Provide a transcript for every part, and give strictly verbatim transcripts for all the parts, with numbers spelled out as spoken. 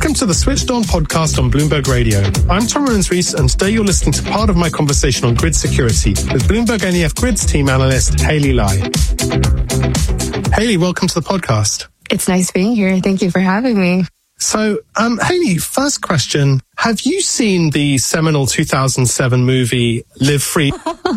Welcome to the Switched On podcast on Bloomberg Radio. I'm Tom Rowlands-Rees, and today you're listening to part of my conversation on grid security with Bloomberg N E F Grids team analyst Hayley Lai. Hayley, welcome to the podcast. It's nice being here. Thank you for having me. So, um, Hayley, first question. Have you seen the seminal two thousand seven movie Live Free?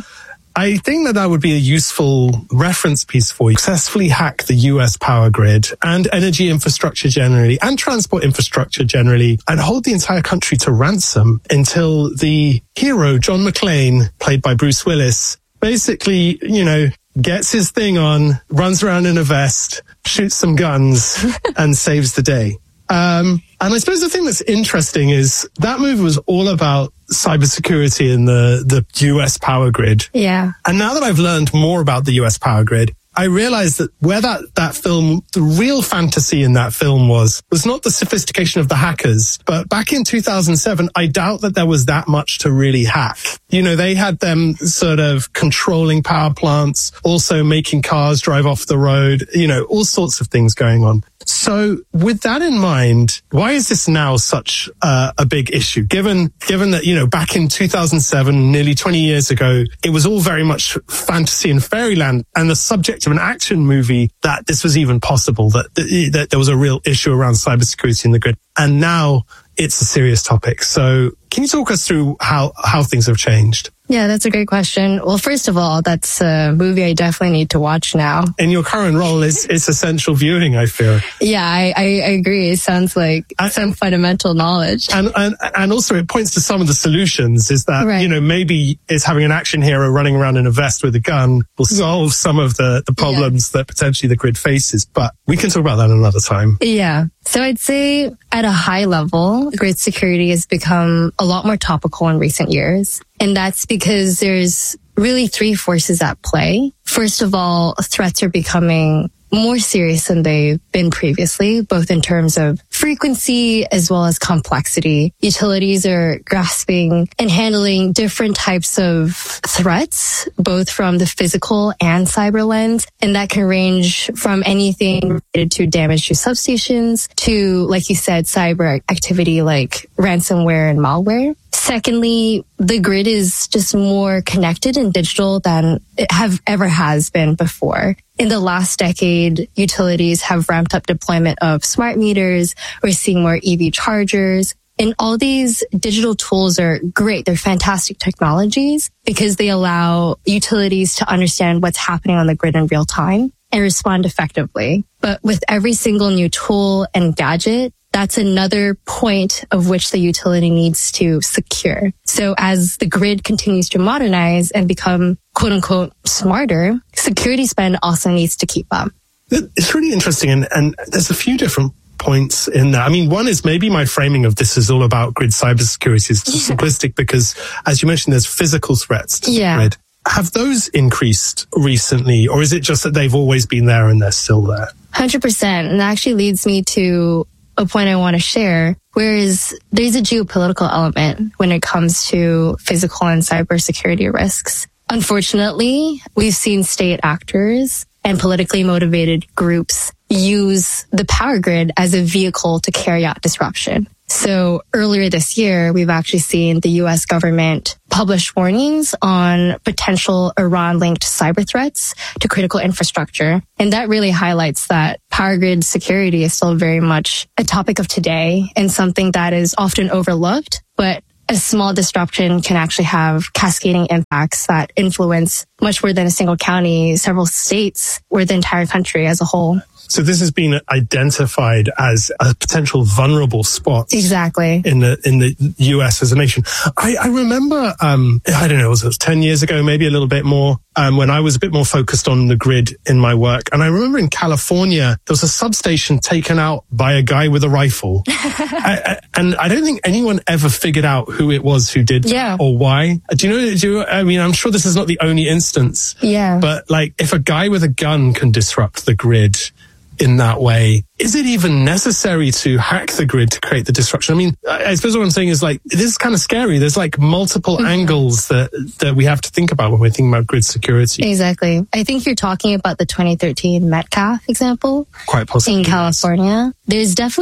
I think that that would be a useful reference piece for you. Successfully hack the U S power grid and energy infrastructure generally and transport infrastructure generally and hold the entire country to ransom until the hero, John McClane, played by Bruce Willis, basically, you know, gets his thing on, runs around in a vest, shoots some guns and saves the day. Um, and I suppose the thing that's interesting is that movie was all about cybersecurity in the, the U S power grid. Yeah. And now that I've learned more about the U S power grid, I realized that where that, that film, the real fantasy in that film was, was not the sophistication of the hackers. But back in two thousand seven, I doubt that there was that much to really hack. You know, they had them sort of controlling power plants, also making cars drive off the road, you know, all sorts of things going on. So with that in mind, why is this now such uh, a big issue? Given, given that, you know, back in two thousand seven, nearly twenty years ago, it was all very much fantasy and fairyland and the subject of an action movie that this was even possible, that, that there was a real issue around cybersecurity in the grid. And now it's a serious topic. So can you talk us through how, how things have changed? Yeah, that's a great question. Well, first of all, that's a movie I definitely need to watch now. In your current role, it's, it's essential viewing, I fear. Yeah, I, I agree. It sounds like and, some fundamental knowledge. And, and and also it points to some of the solutions, is that, right. you know, maybe it's having an action hero running around in a vest with a gun will solve some of the, the problems yeah. that potentially the grid faces. But we can talk about that another time. Yeah. So I'd say at a high level, grid security has become a lot more topical in recent years. And that's because there's really three forces at play. First of all, threats are becoming more serious than they've been previously, both in terms of frequency as well as complexity. Utilities are grasping and handling different types of threats, both from the physical and cyber lens. And that can range from anything related to damage to substations to, like you said, cyber activity like ransomware and malware. Secondly, the grid is just more connected and digital than it have ever has been before. In the last decade, utilities have ramped up deployment of smart meters. We're seeing more E V chargers. And all these digital tools are great. They're fantastic technologies because they allow utilities to understand what's happening on the grid in real time and respond effectively. But with every single new tool and gadget, that's another point of which the utility needs to secure. So as the grid continues to modernize and become quote unquote smarter, security spend also needs to keep up. It's really interesting. And, and there's a few different points in that. I mean, one is maybe my framing of this is all about grid cybersecurity is yeah. simplistic because, as you mentioned, there's physical threats to yeah. the grid. Have those increased recently, or is it just that they've always been there and they're still there? one hundred percent. And that actually leads me to a point I want to share, whereas there's a geopolitical element when it comes to physical and cybersecurity risks. Unfortunately, we've seen state actors and politically motivated groups use the power grid as a vehicle to carry out disruption. So earlier this year, we've actually seen the U S government publish warnings on potential Iran-linked cyber threats to critical infrastructure. And that really highlights that power grid security is still very much a topic of today and something that is often overlooked, but a small disruption can actually have cascading impacts that influence much more than a single county, several states, or the entire country as a whole. So this has been identified as a potential vulnerable spot. Exactly. In the in the U S as a nation. I, I remember, um, I don't know, it was ten years ago, maybe a little bit more, um, when I was a bit more focused on the grid in my work. And I remember in California, there was a substation taken out by a guy with a rifle. I, I, and I don't think anyone ever figured out who it was who did yeah. or why. Do you know, do you, I mean, I'm sure this is not the only instance. Yeah. But like, if a guy with a gun can disrupt the grid in that way, is it even necessary to hack the grid to create the disruption? I mean, I suppose what I'm saying is like, this is kind of scary. There's like multiple mm-hmm. angles that, that we have to think about when we're thinking about grid security. Exactly. I think you're talking about the twenty thirteen Metcalf example. Quite possibly. In California. Yes. There's definitely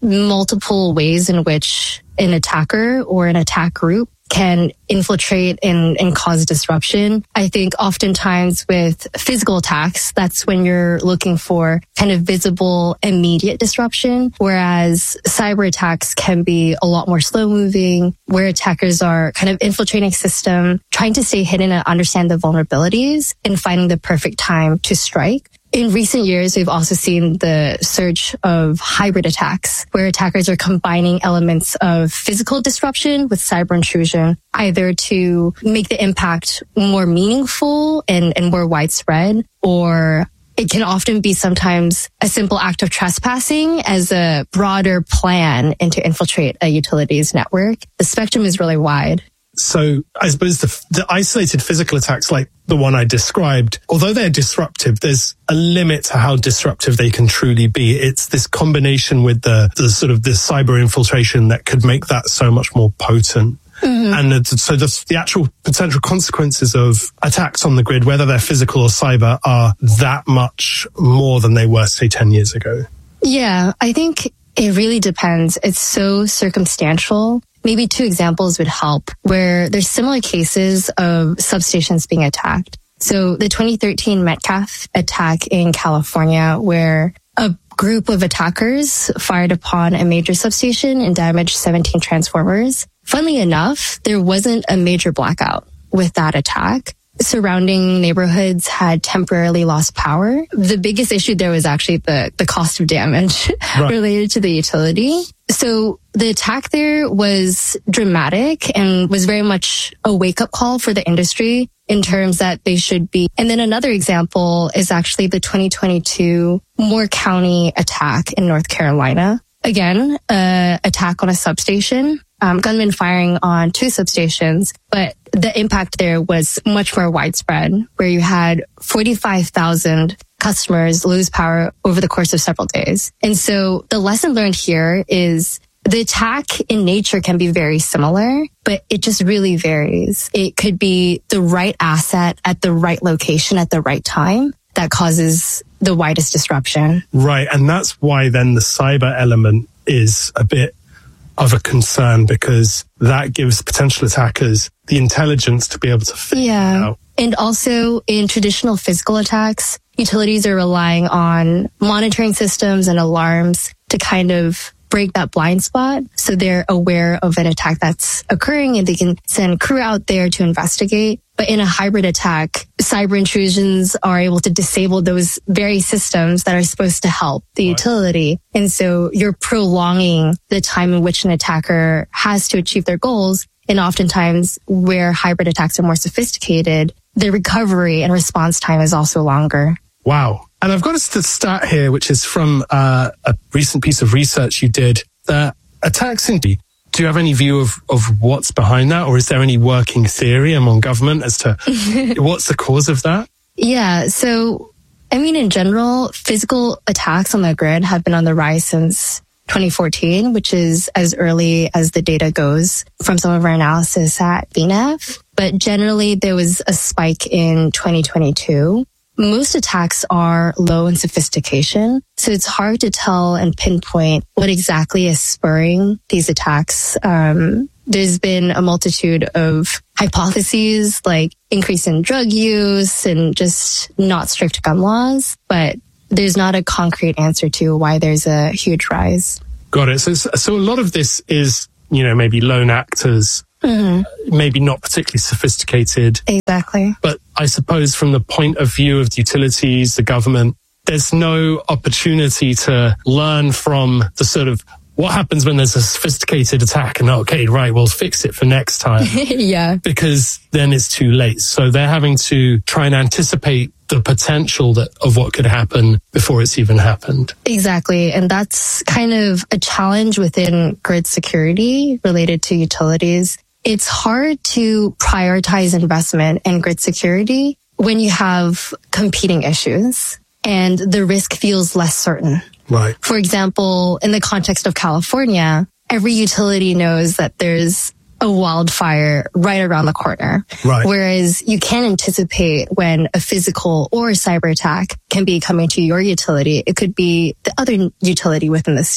multiple ways in which an attacker or an attack group can infiltrate and, and cause disruption. I think oftentimes with physical attacks, that's when you're looking for kind of visible, immediate disruption, whereas cyber attacks can be a lot more slow moving, where attackers are kind of infiltrating system, trying to stay hidden and understand the vulnerabilities and finding the perfect time to strike. In recent years, we've also seen the surge of hybrid attacks, where attackers are combining elements of physical disruption with cyber intrusion, either to make the impact more meaningful and, and more widespread, or it can often be sometimes a simple act of trespassing as a broader plan and to infiltrate a utilities network. The spectrum is really wide. So I suppose the, the isolated physical attacks like the one I described, although they're disruptive, there's a limit to how disruptive they can truly be. It's this combination with the, the sort of the cyber infiltration that could make that so much more potent. Mm-hmm. And the, so the, the actual potential consequences of attacks on the grid, whether they're physical or cyber, are that much more than they were, say, ten years ago. Yeah, I think it really depends. It's so circumstantial. Maybe two examples would help where there's similar cases of substations being attacked. So the twenty thirteen Metcalf attack in California, where a group of attackers fired upon a major substation and damaged seventeen transformers. Funnily enough, there wasn't a major blackout with that attack. Surrounding neighborhoods had temporarily lost power. The biggest issue there was actually the, the cost of damage right. related to the utility. So the attack there was dramatic and was very much a wake-up call for the industry in terms that they should be. And then another example is actually the twenty twenty-two Moore County attack in North Carolina. Again, a attack on a substation, um, gunmen firing on two substations, but the impact there was much more widespread, where you had forty-five thousand customers lose power over the course of several days. And so the lesson learned here is the attack in nature can be very similar, but it just really varies. It could be the right asset at the right location at the right time that causes the widest disruption. Right. And that's why then the cyber element is a bit of a concern, because that gives potential attackers the intelligence to be able to figure yeah. it out. And also in traditional physical attacks, utilities are relying on monitoring systems and alarms to kind of break that blind spot. So they're aware of an attack that's occurring and they can send crew out there to investigate. But in a hybrid attack, cyber intrusions are able to disable those very systems that are supposed to help the right. utility. And so you're prolonging the time in which an attacker has to achieve their goals. And oftentimes where hybrid attacks are more sophisticated, the recovery and response time is also longer. Wow. And I've got a stat here, which is from uh, a recent piece of research you did, that attacks in... Do you have any view of, of what's behind that? Or is there any working theory among government as to what's the cause of that? Yeah. So, I mean, in general, physical attacks on the grid have been on the rise since twenty fourteen, which is as early as the data goes from some of our analysis at V N A V. But generally, there was a spike in twenty twenty-two. Most attacks are low in sophistication, so it's hard to tell and pinpoint what exactly is spurring these attacks. Um, there's been a multitude of hypotheses, like increase in drug use and just not strict gun laws, but there's not a concrete answer to why there's a huge rise. Got it. So, so a lot of this is, you know, maybe lone actors, mm-hmm. maybe not particularly sophisticated. Exactly. But I suppose from the point of view of the utilities, the government, there's no opportunity to learn from the sort of what happens when there's a sophisticated attack and, okay, right, we'll fix it for next time. Yeah. Because then it's too late. So they're having to try and anticipate the potential that of what could happen before it's even happened. Exactly. And that's kind of a challenge within grid security related to utilities. It's hard to prioritize investment in grid security when you have competing issues and the risk feels less certain. Right. For example, in the context of California, every utility knows that there's a wildfire right around the corner. Right. Whereas you can't anticipate when a physical or cyber attack can be coming to your utility. It could be the other utility within the state.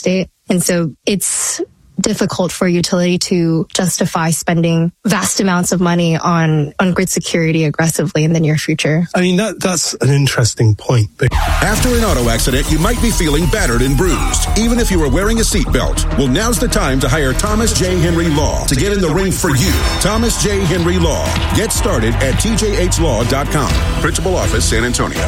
And so it's difficult for a utility to justify spending vast amounts of money on, on grid security aggressively in the near future. I mean, that that's an interesting point. After an auto accident, you might be feeling battered and bruised, even if you were wearing a seatbelt. Well, now's the time to hire Thomas J. Henry Law to get in the ring for you. Thomas J. Henry Law. Get started at T J H law dot com. Principal Office, San Antonio.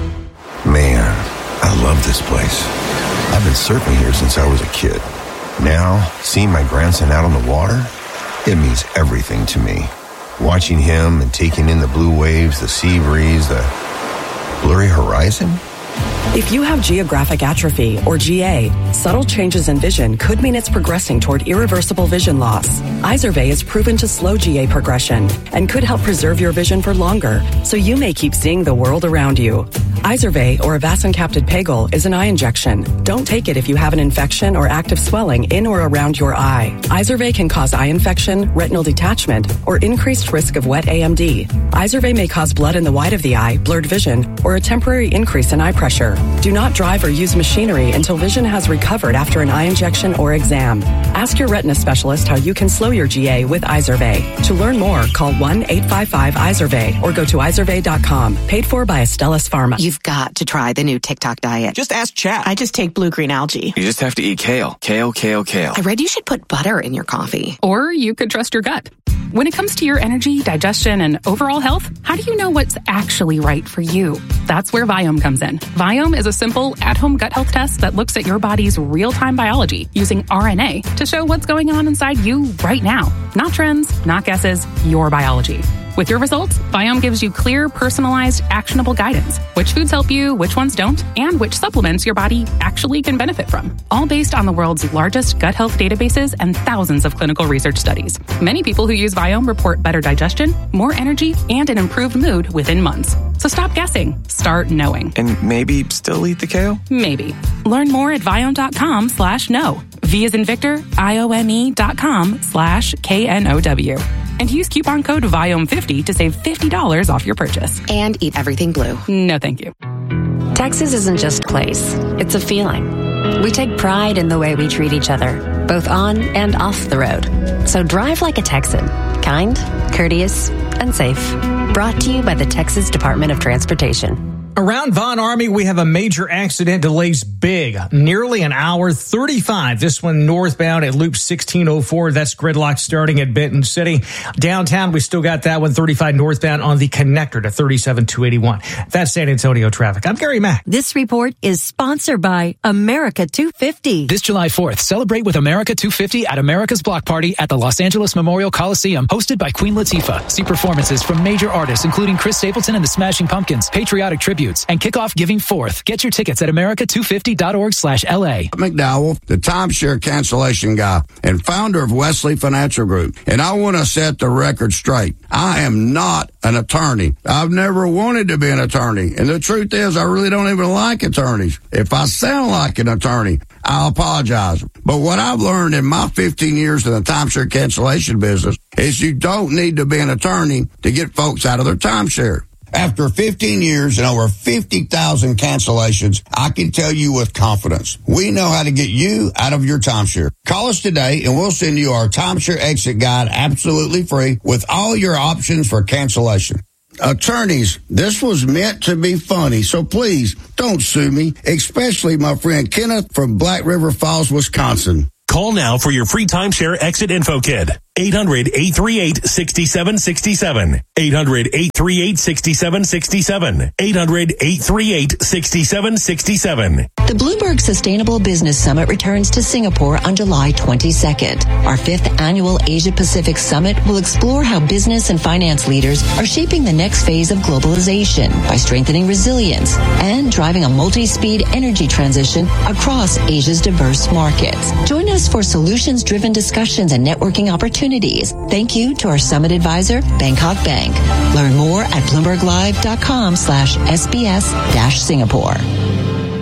Man, I love this place. I've been surfing here since I was a kid. Now, seeing my grandson out on the water, it means everything to me. Watching him and taking in the blue waves, the sea breeze, the blurry horizon. If you have geographic atrophy, or G A, subtle changes in vision could mean it's progressing toward irreversible vision loss. Izervay is proven to slow G A progression and could help preserve your vision for longer, so you may keep seeing the world around you. Izervay, or avacincaptad pegol, is an eye injection. Don't take it if you have an infection or active swelling in or around your eye. Izervay can cause eye infection, retinal detachment, or increased risk of wet A M D. Izervay may cause blood in the white of the eye, blurred vision, or a temporary increase in eye pressure. Do not drive or use machinery until vision has recovered after an eye injection or exam. Ask your retina specialist how you can slow your G A with Izervay. To learn more, call one eight five five Izervay or go to izervay dot com. Paid for by Astellas Pharma. You've got to try the new TikTok diet. Just ask Chad. I just take blue-green algae. You just have to eat kale. Kale, kale, kale. I read you should put butter in your coffee. Or you could trust your gut. When it comes to your energy, digestion, and overall health, how do you know what's actually right for you? That's where Viome comes in. Viome is a simple, at-home gut health test that looks at your body's real-time biology using R N A to show what's going on inside you right now. Not trends, not guesses, your biology. With your results, Viome gives you clear, personalized, actionable guidance. Which foods help you, which ones don't, and which supplements your body actually can benefit from. All based on the world's largest gut health databases and thousands of clinical research studies. Many people who use Viome report better digestion, more energy, and an improved mood within months. So stop guessing. Start knowing. And maybe still eat the kale? Maybe. Learn more at Viome.com slash know. V as in Victor, I O M E dot com slash K N O W. And use coupon code Viome fifty to save fifty dollars off your purchase. And eat everything blue. No, thank you. Texas isn't just a place. It's a feeling. We take pride in the way we treat each other, both on and off the road. So drive like a Texan. Kind, courteous, and safe. Brought to you by the Texas Department of Transportation. Around Von Army, we have a major accident, delays big, nearly an hour, thirty-five. This one northbound at Loop sixteen oh four. That's gridlock starting at Benton City. Downtown, we still got that one, thirty-five northbound on the connector to thirty-seven two eighty-one. That's San Antonio traffic. I'm Gary Mack. This report is sponsored by America two fifty. This July fourth, celebrate with America two fifty at America's Block Party at the Los Angeles Memorial Coliseum, hosted by Queen Latifah. See performances from major artists, including Chris Stapleton and the Smashing Pumpkins, patriotic tributes, and kick off Giving Fourth. Get your tickets at America two fifty dot org slash L A. McDowell, the timeshare cancellation guy and founder of Wesley Financial Group. And I want to set the record straight. I am not an attorney. I've never wanted to be an attorney. And the truth is, I really don't even like attorneys. If I sound like an attorney, I apologize. But what I've learned in my fifteen years in the timeshare cancellation business is you don't need to be an attorney to get folks out of their timeshare. After fifteen years and over fifty thousand cancellations, I can tell you with confidence, we know how to get you out of your timeshare. Call us today and we'll send you our timeshare exit guide absolutely free with all your options for cancellation. Attorneys, this was meant to be funny, so please don't sue me, especially my friend Kenneth from Black River Falls, Wisconsin. Call now for your free timeshare exit info kit. eight hundred, eight three eight, six seven six seven. eight hundred, eight three eight, six seven six seven. eight hundred, eight three eight, six seven six seven. The Bloomberg Sustainable Business Summit returns to Singapore on July twenty-second. Our fifth annual Asia-Pacific Summit will explore how business and finance leaders are shaping the next phase of globalization by strengthening resilience and driving a multi-speed energy transition across Asia's diverse markets. Join us for solutions-driven discussions and networking opportunities. Thank you to our summit advisor, Bangkok Bank. Learn more at bloomberg live dot com slash S B S dash Singapore.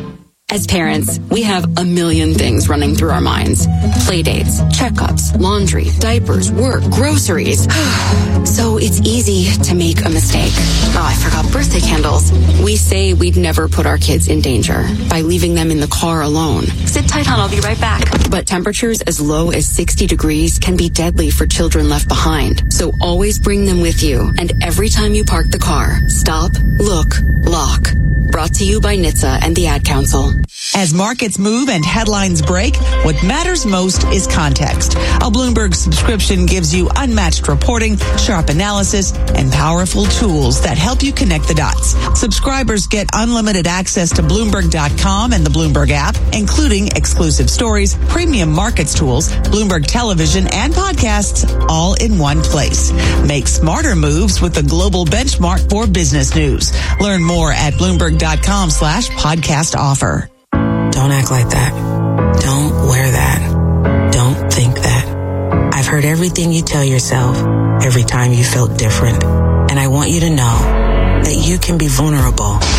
As parents, we have a million things running through our minds. Play dates, checkups, laundry, diapers, work, groceries. So it's easy to make a mistake. Oh, I forgot birthday candles. We say we'd never put our kids in danger by leaving them in the car alone. Sit tight, hon, I'll be right back. But temperatures as low as sixty degrees can be deadly for children left behind. So always bring them with you. And every time you park the car, stop, look, lock. Brought to you by N H T S A and the Ad Council. As markets move and headlines break, what matters most is context. A Bloomberg subscription gives you unmatched reporting, sharp analysis, and powerful tools that help you connect the dots. Subscribers get unlimited access to Bloomberg dot com and the Bloomberg app, including exclusive stories, premium markets tools, Bloomberg television, and podcasts, all in one place. Make smarter moves with the global benchmark for business news. Learn more at Bloomberg dot com slash podcast offer. Don't act like that. Don't wear that. Don't think that. I've heard everything you tell yourself every time you felt different. And I want you to know that you can be vulnerable